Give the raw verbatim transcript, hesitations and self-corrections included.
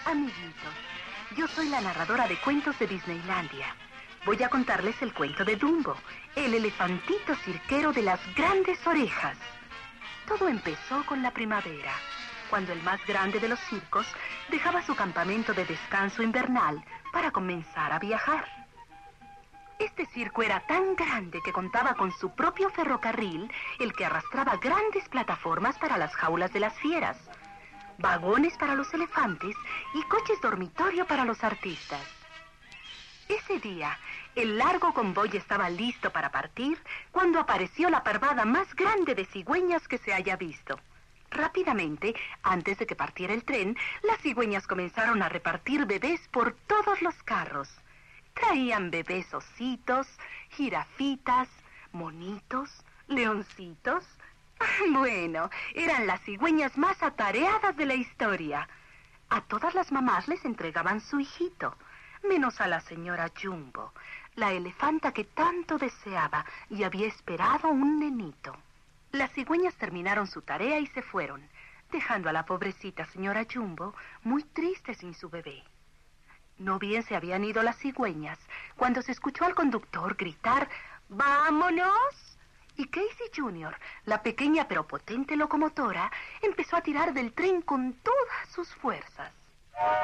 Amiguitos, yo soy la narradora de cuentos de Disneylandia. Voy a contarles el cuento de Dumbo, el elefantito cirquero de las grandes orejas. Todo empezó con la primavera, cuando el más grande de los circos dejaba su campamento de descanso invernal para comenzar a viajar. Este circo era tan grande que contaba con su propio ferrocarril, el que arrastraba grandes plataformas para las jaulas de las fieras, vagones para los elefantes y coches dormitorio para los artistas. Ese día, el largo convoy estaba listo para partir cuando apareció la parvada más grande de cigüeñas que se haya visto. Rápidamente, antes de que partiera el tren, las cigüeñas comenzaron a repartir bebés por todos los carros. Traían bebés ositos, jirafitas, monitos, leoncitos. Bueno, eran las cigüeñas más atareadas de la historia. A todas las mamás les entregaban su hijito, menos a la señora Jumbo, la elefanta que tanto deseaba y había esperado un nenito. Las cigüeñas terminaron su tarea y se fueron, dejando a la pobrecita señora Jumbo muy triste sin su bebé. No bien se habían ido las cigüeñas cuando se escuchó al conductor gritar ¡vámonos! Y Casey junior, la pequeña pero potente locomotora, empezó a tirar del tren con todas sus fuerzas.